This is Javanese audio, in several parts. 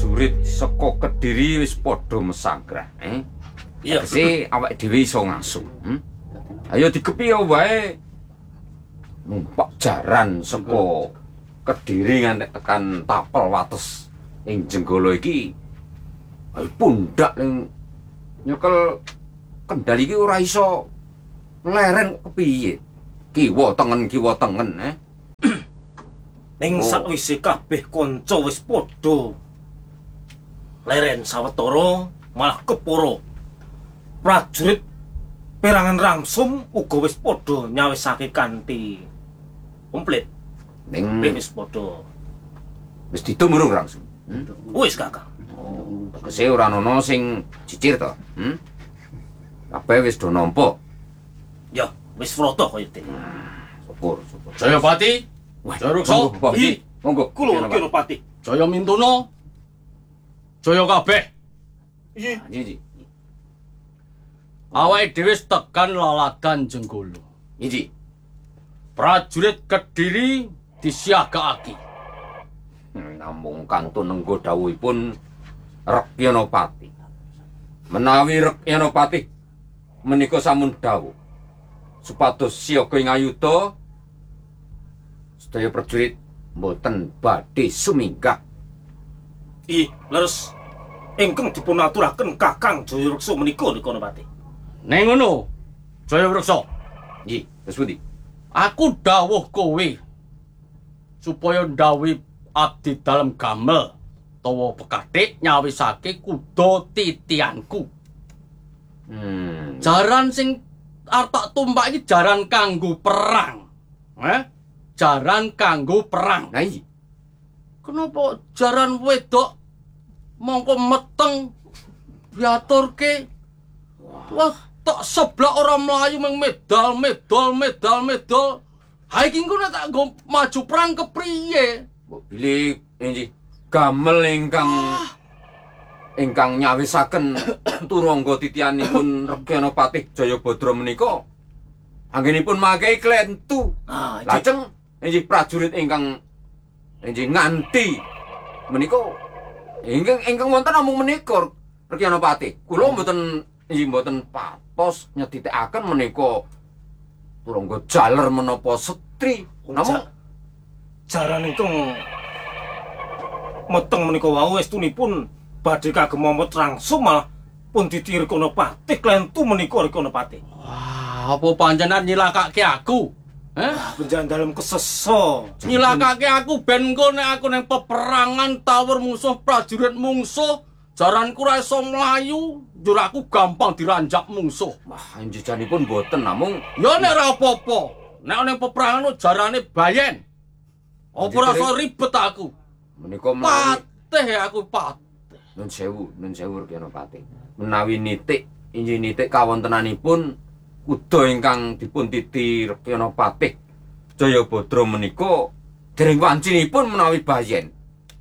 prajurit saka Kediri wis padha mesagrah, Iya. Tegese awake dhewe iso ngaso. Ayo digepi wae. Numpak jaran saka Kediri nganti tekan Tapel Wates ing Jenggala iki. Ayo pundak ning nyekel Kendal iki ora iso leren kepiye. Kiwa tengen, Ning sakwise kabeh kanca wis padha leren sawetara malah keporo. Prajurit perangan rangsum uga wis padha nyawisake kanthi komplit. Ning Wis padha. wis ditumurung langsung. Wis Kakang. Tegese ora ana sing cicir to. Kabeh wis do nampa. Ya, wis frata kaya dene. Syukur. Jayapati, Jayaruksa, Monggo. Kula Kinopati. Jaya Mintuna, Jaya kabeh. Nggih. Awake dhewe tekan laladan Jenggala. Nggih. Prajurit Kediri disiagakake. Namung kantun nenggo dawuhipun Rekyanapati. Menawi Rekyanapati menika sampun dawuh supados siaga ing ayuda sedaya prajurit mboten badhe suminggah. Leres ingkang dipunaturaken Kakang Jayaruksa menika Kinopati. Ning ngono, Jayawreksa, Nggih, terus pundi? aku dawuh kowe supaya ndhawuhi abdi dalem gamel tawa pekathik nyawisake kuda titianku. Jaran sing arep tak tumpak iki jaran kanggo perang. Jaran kanggo perang. Nah iki. Kenapa jaran wedok mongko meteng diaturke? Wah, tak seblak ora mlayu meng medal. Ha iki engko nek tak nggo maju perang kepriye? Mbok bilih nggih gamel ingkang nyawisaken turangga titianipun Rekyanapati Jayabadra menika anggenipun mangke klentu. Lajeng nggih prajurit ingkang nggih nganti menika ingkang wonten namung menika Rekyanapati. Kula mboten patos nyedhithikaken menika turangga jaler menapa setri. Namung jaran ingkang meteng menika wau estunipun badhe kagem momot rangsum malah pun ditir Kinopati klentu menika Kinopati. Wah, apa panjenengan nyilakake aku? Benjan dalem kesesa. Nyilakake aku ben engko nek aku ning peperangan tawur musuh prajurit mungsuh, jaranku ora iso mlayu, njur aku gampang diranjak musuh. wah njejanipun mboten namung Ya nek ora apa-apa, nek ning peperangan jarane bayen. Apa ora iso ribet aku? menika menawi Patih aku patih. Nun sewu Rekyanapati. Menawi nitik kawontenanipun kuda ingkang dipuntiti Rekyanapati Jayabadra menika dereng wancinipun menawi bayen.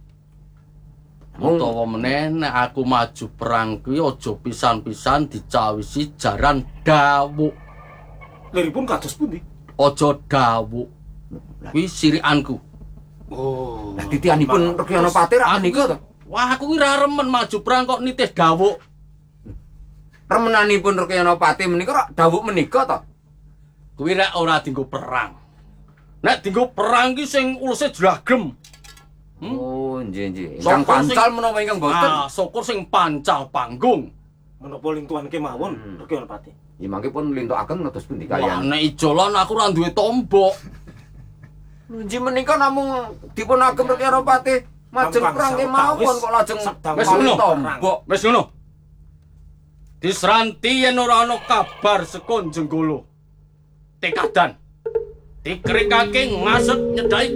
Utawa meneh nek aku maju perang kuwi aja pisan-pisan dicawisi jaran dawuk. Liripun kados pundi? Aja dawuk. Kuwi sirikanku. Oh. Lah titianipun Rekyanapati ra menika to. Wah, aku kuwi ra remen maju perang kok nitih dawuk. Remenanipun Rekyanapati menika rak dawuh menika to. Kuwi rek ora dienggo perang. Nek dienggo perang ki sing uluse jlagrem. Oh, nggih. Ingkang pancal menapa ingkang boten? Syukur sing pancal panggung. Menapa lintuhan kemawon Rekyanapati? Ya mangke pun lintukaken kados pundi Wah, kaliyan. nek ijolan aku ora duwe tombok. Nggih menika namung dipun agem Rekyanapati majeng perang kemawon kok lajeng Wis ngono. tombok. Wis ngono. Disranti yen ora ana kabar saka Jenggala. Tekadan. Dikrikake ngasut nyedhaki